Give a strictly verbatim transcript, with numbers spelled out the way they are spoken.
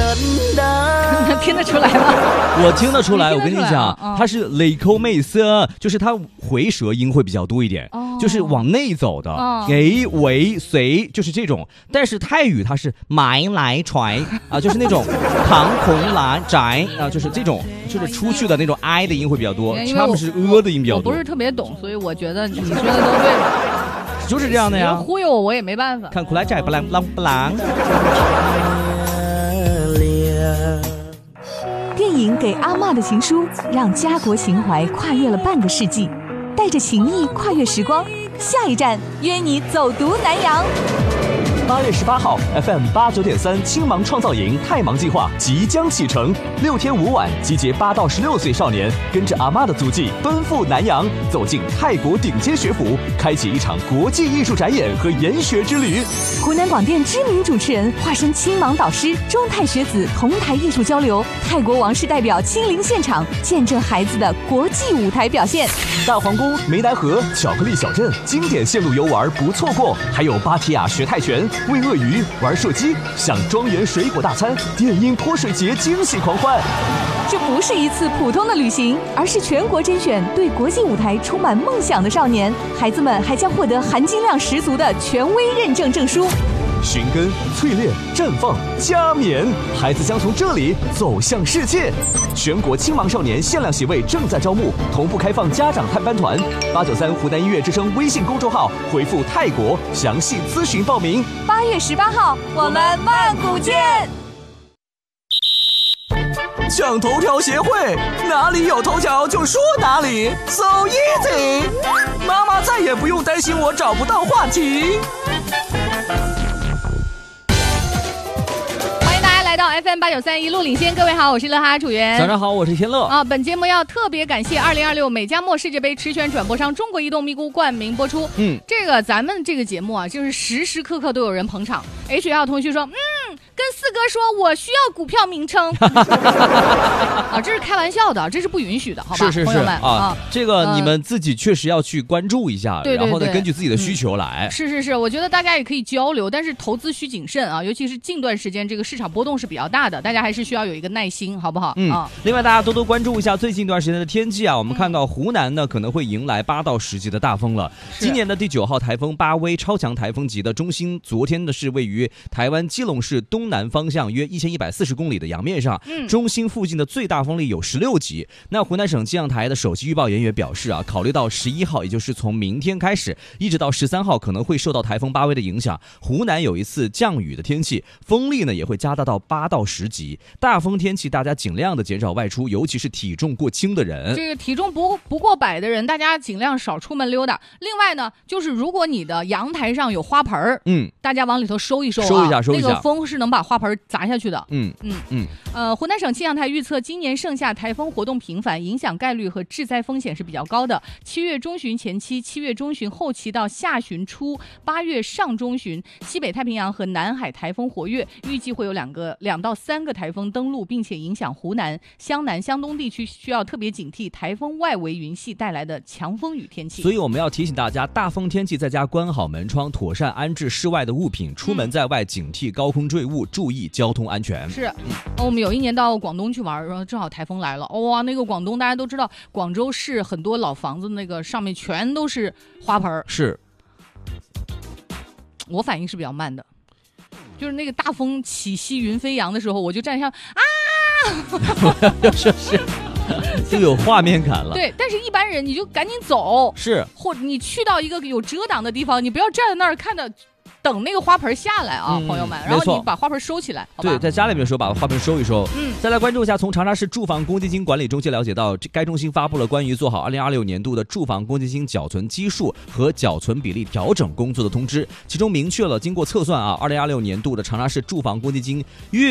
听得出来吗？ 我听得出来，我跟你讲， 嗯、 它是雷口妹色，就是它回舌音会比较多一点，哦、就是往内走的，给、哦、为随就是这种。但是泰语它是埋来揣啊，就是那种扛红来宅啊，就是这种，就是出去的那种 i 的音会比较多，他们是呃的音比较多。 我不是特别懂，所以我觉得你说的都对了。 就是这样的呀， 忽悠我我也没办法。 看苦来宅不啷不啷不啷。 电影《给阿嬷的情书》让家国情怀跨越了半个世纪，带着情谊跨越时光，下一站约你走读南洋。 八月十八号 ，F M 八九点三青芒创造营太芒计划即将启程，六天五晚，集结八到十六岁少年，跟着阿嬷的足迹奔赴南洋，走进泰国顶尖学府，开启一场国际艺术展演和研学之旅。 湖南广电知名主持人化身青芒导师，中泰学子同台艺术交流，泰国王室代表亲临现场，见证孩子的国际舞台表现。 大皇宫、湄南河、巧克力小镇，经典线路游玩不错过，还有芭提雅学泰拳。喂鳄鱼、玩射击，享庄园水果大餐，电音泼水节惊喜狂欢。 这不是一次普通的旅行，而是全国甄选对国际舞台充满梦想的少年，孩子们还将获得含金量十足的权威认证证书。 寻根、淬炼、绽放、加冕，孩子将从这里走向世界。全国青芒少年限量席位正在招募，同步开放家长探班团。八九三湖南音乐之声微信公众号回复泰国详细咨询报名。 八月十八号，我们曼谷见。 抢头条协会，哪里有头条就说哪里 ，so easy。妈妈再也不用担心我找不到话题。 来到 F M 八九三一路领先，各位好，我是乐哈楚源。 早上好，我是天乐啊。本节目要特别感谢二零二六美加墨世界杯持权转播商中国移动咪咕冠名播出。嗯，这个咱们这个节目啊，就是时时刻刻都有人捧场。H L 同学说，嗯，跟四哥说我需要股票名称啊，这是开玩笑的，这是不允许的，好吧？ 是是是，朋友们啊，啊这个你们自己确实要去关注一下， 对对对， 然后呢，根据自己的需求来。 嗯、是是是，我觉得大家也可以交流，但是投资需谨慎啊，尤其是近段时间这个市场波动是比较大的，大家还是需要有一个耐心，好不好？ 嗯。 啊、 另外，大家多多关注一下最近一段时间的天气啊，我们看到湖南呢可能会迎来八到十级的大风了。今年的第九号台风巴威超强台风级的中心，昨天的是位于台湾基隆市东南方向约一千一百四十公里的洋面上，嗯、中心附近的最大风力有十六级。那湖南省气象台的首席预报员也表示啊，考虑到十一号，也就是从明天开始，一直到十三号可能会受到台风巴威的影响，湖南有一次降雨的天气，风力呢也会加大到八到十级。大风天气，大家尽量的减少外出，尤其是体重过轻的人。 这个体重不不过百的人，大家尽量少出门溜达。另外呢，就是如果你的阳台上有花盆，嗯，大家往里头收一收、啊， 收一下，收一下。 那个风是能把花盆砸下去的。 嗯嗯嗯。 呃，湖南省气象台预测，今年盛夏台风活动频繁，影响概率和致灾风险是比较高的。七月中旬前期、七月中旬后期到下旬初、八月上中旬，西北太平洋和南海台风活跃，预计会有两个两到三个台风登陆，并且影响湖南、湘南、湘东地区，需要特别警惕台风外围云系带来的强风雨天气。 所以我们要提醒大家，大风天气在家关好门窗，妥善安置室外的物品，出门在外警惕高空坠物，注意交通安全。 是，嗯、我们有一年到广东去玩，然后正好台风来了，哇，那个广东大家都知道，广州市很多老房子那个上面全都是花盆。是，我反应是比较慢的，就是那个大风起兮云飞扬的时候，我就站上啊， 要说是。就有画面感了。 对，但是一般人你就赶紧走， 是， 或者你去到一个有遮挡的地方，你不要站在那儿看着等那个花盆下来啊，嗯、朋友们，然后你把花盆收起来，好吧？ 对，在家里面的时候把花盆收一收。嗯，再来关注一下，从长沙市住房公积金管理中心了解到，该中心发布了关于做好二零二六年度的住房公积金缴存基数和缴存比例调整工作的通知，其中明确了经过测算啊，二零二六年度的长沙市住房公积金月